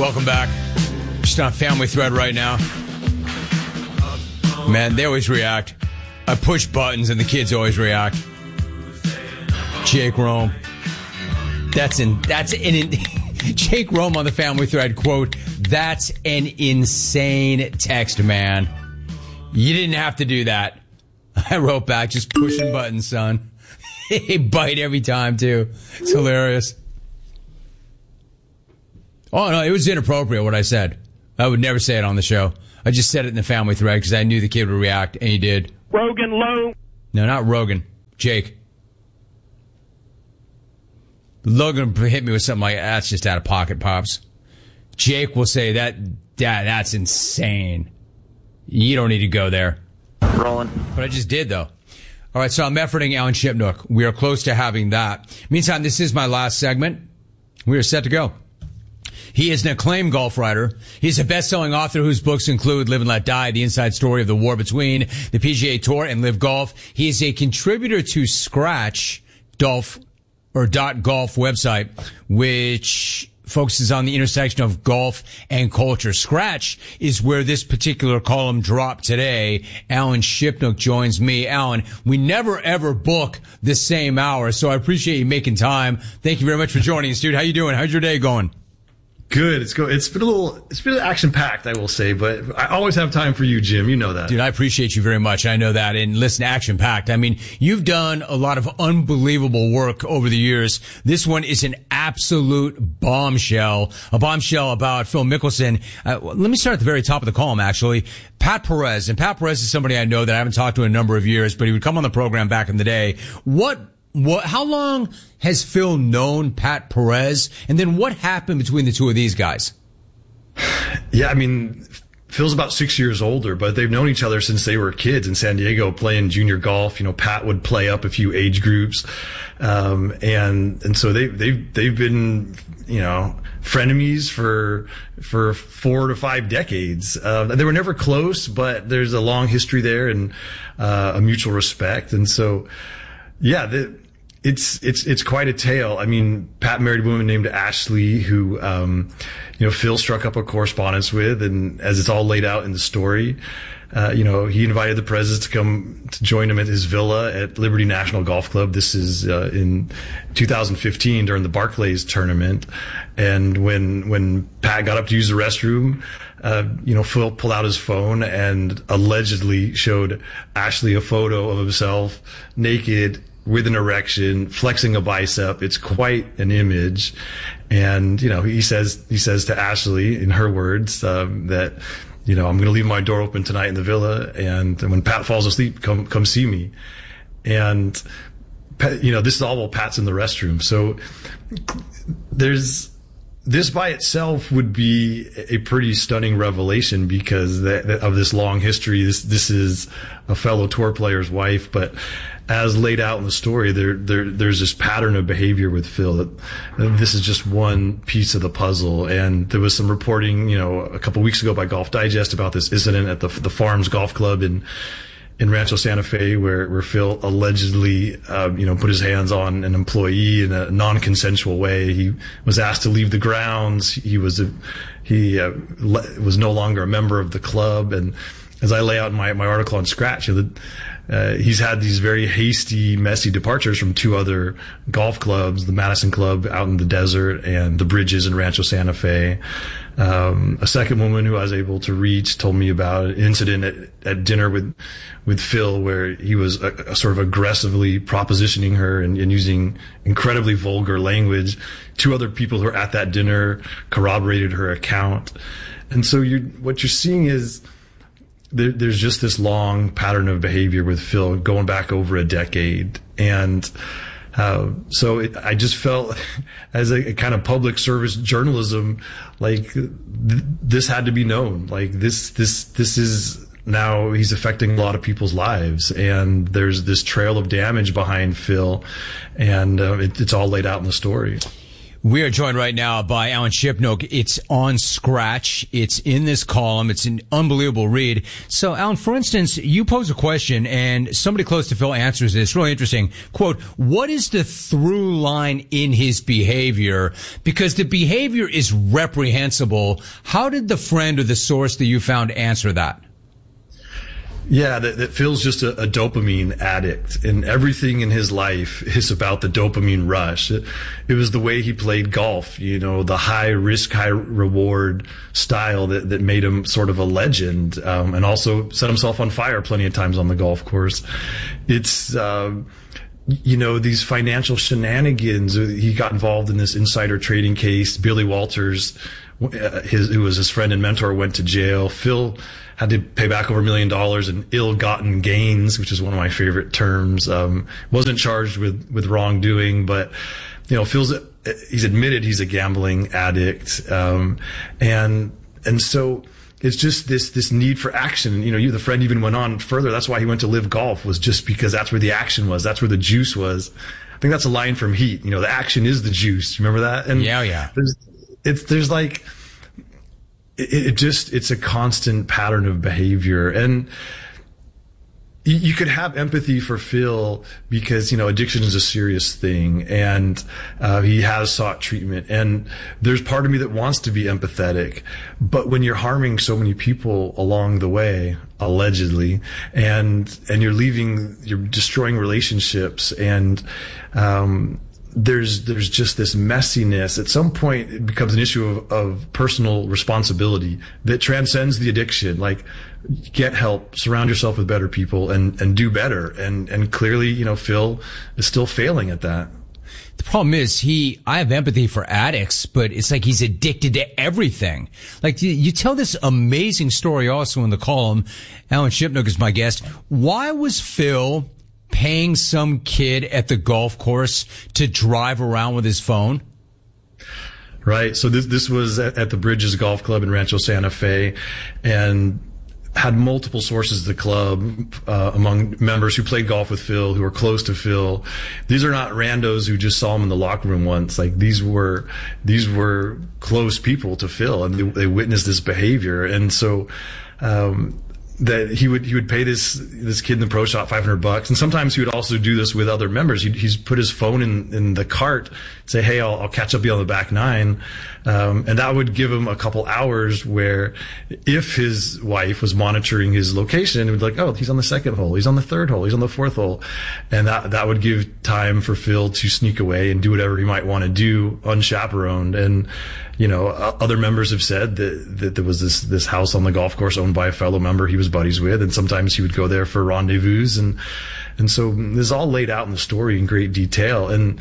welcome back. Just on Family Thread right now. Man, they always react. I push buttons and the kids always react. Jake Rome. Jake Rome on the Family Thread, quote, "That's an insane text, man. You didn't have to do that." I wrote back, "Just pushing buttons, son." They bite every time, too. It's hilarious. Oh, no, it was inappropriate what I said. I would never say it on the show. I just said it in the Family Thread because I knew the kid would react, and he did. Rogan Lowe. No, not Rogan. Jake. Logan hit me with something like, "That's just out of pocket, Pops." Jake will say, that's insane. You don't need to go there. Rolling. But I just did, though. All right, so I'm efforting Alan Shipnook. We are close to having that. Meantime, this is my last segment. We are set to go. He is an acclaimed golf writer. He's a best-selling author whose books include Live and Let Die, the inside story of the war between the PGA Tour and Live Golf. He is a contributor to Scratch Golf website, which focuses on the intersection of golf and culture. Scratch is where this particular column dropped today. Alan Shipnook joins me. Alan, we never ever book the same hour, so I appreciate you making time. Thank you very much for joining us, dude. How you doing? How's your day going? Good. It's been action packed, I will say, but I always have time for you, Jim. You know that. Dude, I appreciate you very much. I know that. And listen, action packed. I mean, you've done a lot of unbelievable work over the years. This one is an absolute bombshell, a bombshell about Phil Mickelson. Let me start at the very top of the column, actually. Pat Perez. And Pat Perez is somebody I know that I haven't talked to in a number of years, but he would come on the program back in the day. How long has Phil known Pat Perez? And then what happened between the two of these guys? Yeah, I mean, Phil's about 6 years older, but they've known each other since they were kids in San Diego playing junior golf. You know, Pat would play up a few age groups. And so they've been, you know, frenemies for 4 to 5 decades. They were never close, but there's a long history there and, a mutual respect. And so, yeah, it's quite a tale. I mean, Pat married a woman named Ashley who, Phil struck up a correspondence with, and as it's all laid out in the story, he invited the Perez's to come to join him at his villa at Liberty National Golf Club. This is, in 2015 during the Barclays tournament. And when Pat got up to use the restroom, Phil pulled out his phone and allegedly showed Ashley a photo of himself naked with an erection, flexing a bicep. It's quite an image. And, he says to Ashley, in her words, that, I'm going to leave my door open tonight in the villa. And when Pat falls asleep, come see me. And, this is all while Pat's in the restroom. So this by itself would be a pretty stunning revelation because of this long history. This is a fellow tour player's wife, but as laid out in the story, there's this pattern of behavior with Phil. This is just one piece of the puzzle. And there was some reporting, a couple weeks ago by Golf Digest about this incident at the Farms Golf Club in Rancho Santa Fe, where Phil allegedly, put his hands on an employee in a non-consensual way. He was asked to leave the grounds. He was no longer a member of the club. And as I lay out in my article on Scratch, he's had these very hasty, messy departures from 2 other golf clubs, the Madison Club out in the desert and the Bridges in Rancho Santa Fe. A second woman who I was able to reach told me about an incident at dinner with Phil where he was sort of aggressively propositioning her and using incredibly vulgar language. 2 other people who were at that dinner corroborated her account. And so what you're seeing is there's just this long pattern of behavior with Phil going back over a decade. And I just felt as a kind of public service journalism, like this had to be known. Like this is now he's affecting a lot of people's lives, and there's this trail of damage behind Phil, and it's all laid out in the story. We are joined right now by Alan Shipnuck. It's on Scratch. It's in this column. It's an unbelievable read. So, Alan, for instance, you pose a question and somebody close to Phil answers this. Really interesting. Quote, what is the through line in his behavior? Because the behavior is reprehensible. How did the friend or the source that you found answer that? Yeah, that Phil's just a dopamine addict, and everything in his life is about the dopamine rush. It was the way he played golf, the high risk, high reward style that made him sort of a legend, and also set himself on fire plenty of times on the golf course. It's, these financial shenanigans. He got involved in this insider trading case. Billy Walters, who was his friend and mentor, went to jail. Phil had to pay back over $1 million in ill-gotten gains, which is one of my favorite terms. Wasn't charged with wrongdoing, but he's admitted he's a gambling addict, and so it's just this need for action. The friend even went on further. That's why he went to Live Golf, was just because that's where the action was. That's where the juice was. I think that's a line from Heat. The action is the juice. Remember that? And yeah. There's like. It's a constant pattern of behavior. And you could have empathy for Phil because, addiction is a serious thing, and he has sought treatment. And there's part of me that wants to be empathetic. But when you're harming so many people along the way, allegedly, and you're destroying relationships, and there's just this messiness. At some point, it becomes an issue of personal responsibility that transcends the addiction. Like, get help, surround yourself with better people, and do better. And clearly, Phil is still failing at that. The problem is I have empathy for addicts, but it's like he's addicted to everything. Like, you tell this amazing story also in the column. Alan Shipnuck is my guest. Why was Phil paying some kid at the golf course to drive around with his phone? Right. So this was at the Bridges Golf Club in Rancho Santa Fe, and had multiple sources of the club, among members who played golf with Phil, who were close to Phil. These are not randos who just saw him in the locker room once. Like, these were close people to Phil, and they witnessed this behavior. And so, that he would pay this kid in the pro shop $500, and sometimes he would also do this with other members. He's put his phone in the cart, say, "Hey, I'll catch up with you on the back nine," and that would give him a couple hours where, if his wife was monitoring his location, it would be like, "Oh, he's on the second hole, he's on the third hole, he's on the fourth hole," and that would give time for Phil to sneak away and do whatever he might want to do unchaperoned. And other members have said that there was this house on the golf course owned by a fellow member he was buddies with, and sometimes he would go there for rendezvous, and so this is all laid out in the story in great detail. And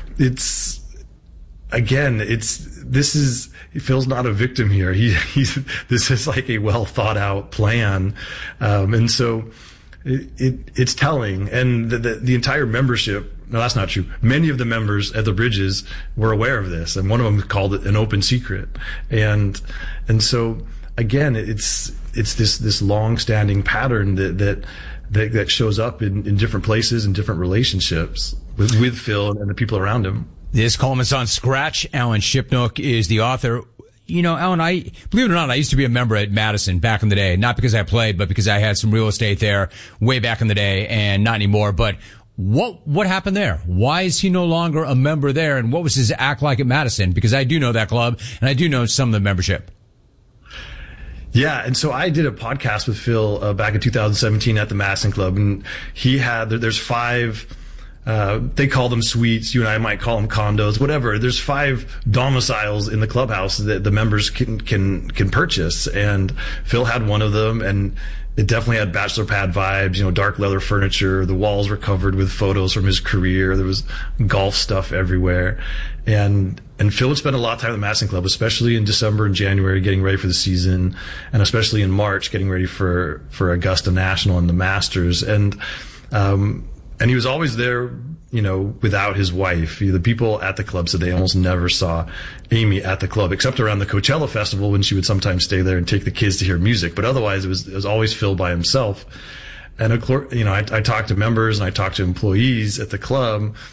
Phil's not a victim here. This is like a well thought out plan, and so it's telling. And the entire membership. No, that's not true. Many of the members at the Bridges were aware of this, and one of them called it an open secret. And so again, it's this long-standing pattern that shows up in different places and different relationships with Phil and the people around him. This column is on Scratch. Alan Shipnuck is the author. Alan, believe it or not, I used to be a member at Madison back in the day, not because I played, but because I had some real estate there way back in the day, and not anymore. But what happened there? Why is he no longer a member there? And what was his act like at Madison? Because I do know that club, and I do know some of the membership. Yeah, and so I did a podcast with Phil back in 2017 at the Madison Club, and there's 5. They call them suites. You and I might call them condos, whatever. There's 5 domiciles in the clubhouse that the members can purchase, and Phil had one of them, and it definitely had bachelor pad vibes. Dark leather furniture. The walls were covered with photos from his career. There was golf stuff everywhere, and Phil would spend a lot of time at the Madison Club, especially in December and January, getting ready for the season, and especially in March, getting ready for Augusta National and the Masters, and he was always there, without his wife. The people at the club said they almost never saw Amy at the club, except around the Coachella Festival, when she would sometimes stay there and take the kids to hear music. But otherwise, it was always Phil by himself. And I talked to members and I talked to employees at the club,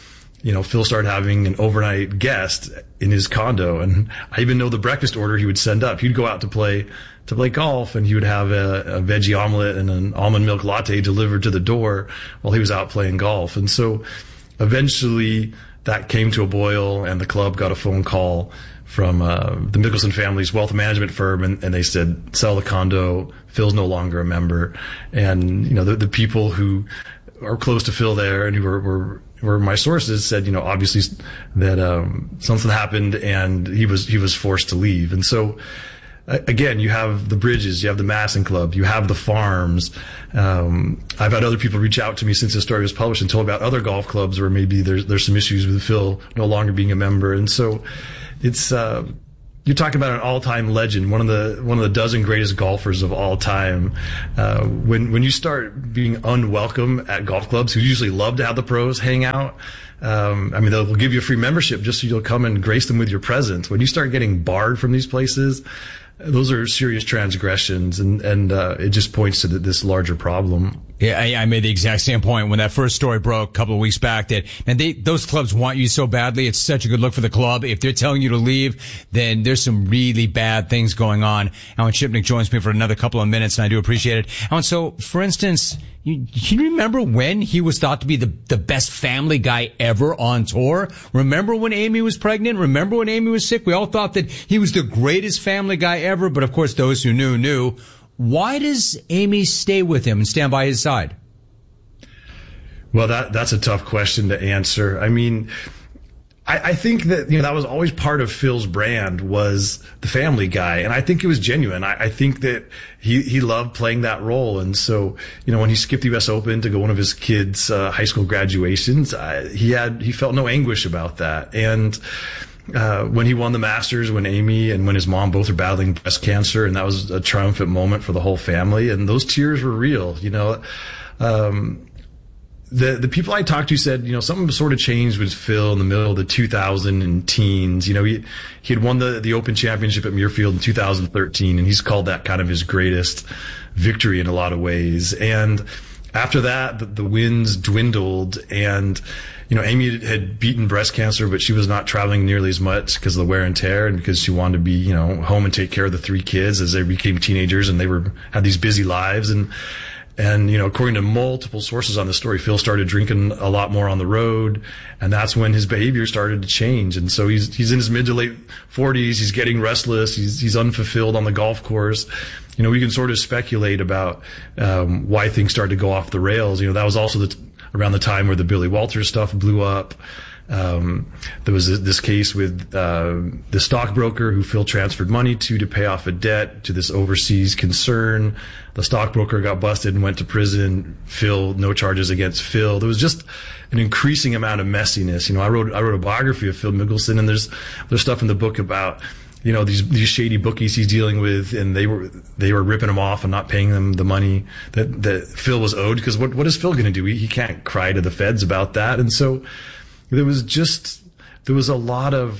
Phil started having an overnight guest in his condo, and I even know the breakfast order he would send up. He'd go out to play golf, and he would have a veggie omelet and an almond milk latte delivered to the door while he was out playing golf. And so eventually that came to a boil, and the club got a phone call from the Mickelson family's wealth management firm, and they said, sell the condo. Phil's no longer a member. And, the people who are close to Phil there and who were my sources said, obviously that something happened and he was forced to leave. And so, again, you have the Bridges, you have the Masson Club, you have the Farms. I've had other people reach out to me since the story was published and told about other golf clubs where maybe there's some issues with Phil no longer being a member. And so it's you're talking about an all-time legend, one of the dozen greatest golfers of all time. When you start being unwelcome at golf clubs, who usually love to have the pros hang out, they'll give you a free membership just so you'll come and grace them with your presence. When you start getting barred from these places, those are serious transgressions, and it just points to this larger problem. Yeah, I made the exact same point when that first story broke a couple of weeks back that, man, those clubs want you so badly. It's such a good look for the club. If they're telling you to leave, then there's some really bad things going on. Alan Shipnuck joins me for another couple of minutes, and I do appreciate it. Alan, so, for instance, you remember when he was thought to be the best family guy ever on tour? Remember when Amy was pregnant? Remember when Amy was sick? We all thought that he was the greatest family guy ever, but of course those who knew. Why does Amy stay with him and stand by his side? Well, that's a tough question to answer. I think that, that was always part of Phil's brand, was the family guy. And I think it was genuine. I think that he loved playing that role. And so, when he skipped the US Open to go one of his kids' high school graduations, he felt no anguish about that. And when he won the Masters, when Amy and when his mom both are battling breast cancer, and that was a triumphant moment for the whole family, and those tears were real. The people I talked to said, something sort of changed with Phil in the middle of the 2000 teens. He had won the Open Championship at Muirfield in 2013, and he's called that kind of his greatest victory in a lot of ways. And after that, the wins dwindled, and Amy had beaten breast cancer, but she was not traveling nearly as much because of the wear and tear, and because she wanted to be, home and take care of the 3 kids as they became teenagers, and they had these busy lives. And according to multiple sources on the story, Phil started drinking a lot more on the road, and that's when his behavior started to change. And so he's in his mid to late 40s. He's getting restless. He's unfulfilled on the golf course. We can sort of speculate about why things started to go off the rails. That was also around the time where the Billy Walters stuff blew up. There was this case with the stockbroker who Phil transferred money to pay off a debt to this overseas concern. The stockbroker got busted and went to prison. Phil, no charges against Phil. There was just an increasing amount of messiness. I wrote a biography of Phil Mickelson, and there's stuff in the book about these shady bookies he's dealing with, and they were ripping him off and not paying them the money that Phil was owed. Because what is Phil going to do? He can't cry to the feds about that. And so there was just a lot of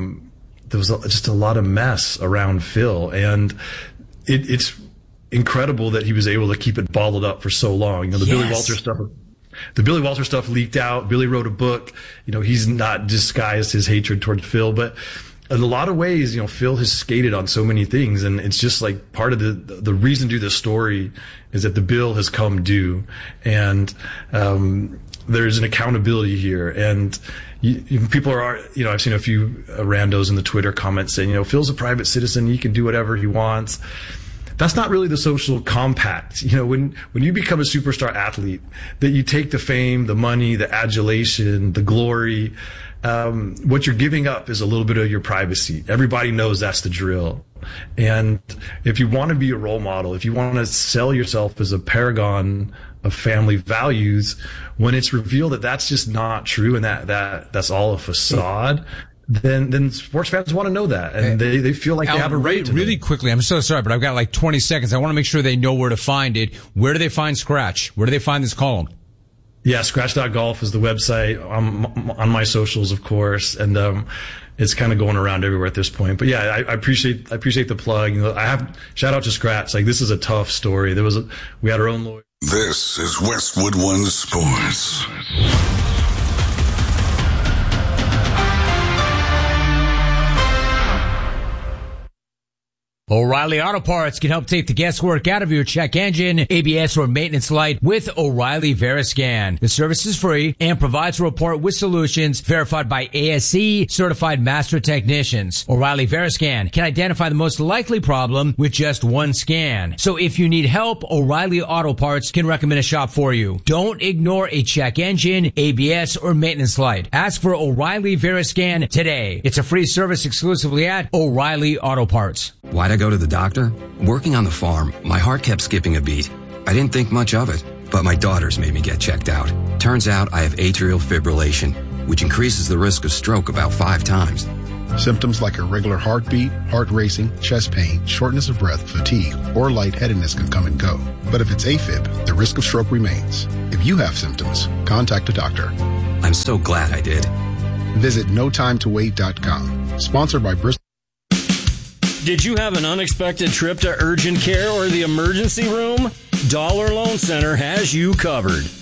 mess around Phil, and it's incredible that he was able to keep it bottled up for so long. The Billy Walter stuff leaked out. Billy wrote a book. He's not disguised his hatred towards Phil, but in a lot of ways, Phil has skated on so many things, and it's just like part of the reason to do this story is that the bill has come due, and there's an accountability here. And people are, I've seen a few randos in the Twitter comments saying, Phil's a private citizen, he can do whatever he wants. That's not really the social compact. When you become a superstar athlete, that you take the fame, the money, the adulation, the glory, what you're giving up is a little bit of your privacy. Everybody knows that's the drill. And if you want to be a role model, if you want to sell yourself as a paragon of family values, when it's revealed that that's just not true and that's all a facade, then sports fans want to know that, and they feel like they have a right to really quickly. I'm so sorry, but I've got like 20 seconds. I want to make sure they know where to find it. Where do they find Scratch? Where do they find this column? Yeah, Scratch.golf is the website. On my socials, of course, and it's kind of going around everywhere at this point. But yeah, I appreciate the plug. I have shout out to Scratch. Like, this is a tough story. We had our own lawyer. This is Westwood One Sports. O'Reilly Auto Parts can help take the guesswork out of your check engine, ABS, or maintenance light with O'Reilly Veriscan. The service is free and provides a report with solutions verified by ASE certified master technicians. O'Reilly Veriscan can identify the most likely problem with just one scan. So if you need help, O'Reilly Auto Parts can recommend a shop for you. Don't ignore a check engine, ABS, or maintenance light. Ask for O'Reilly Veriscan today. It's a free service exclusively at O'Reilly Auto Parts. Why'd I go to the doctor? Working on the farm, my heart kept skipping a beat. I didn't think much of it, but my daughters made me get checked out. Turns out I have atrial fibrillation, which increases the risk of stroke about 5 times. Symptoms like irregular heartbeat, heart racing, chest pain, shortness of breath, fatigue, or lightheadedness can come and go. But if it's AFib, the risk of stroke remains. If you have symptoms, contact a doctor. I'm so glad I did. Visit notimetowait.com. Sponsored by Bristol. Did you have an unexpected trip to urgent care or the emergency room? Dollar Loan Center has you covered.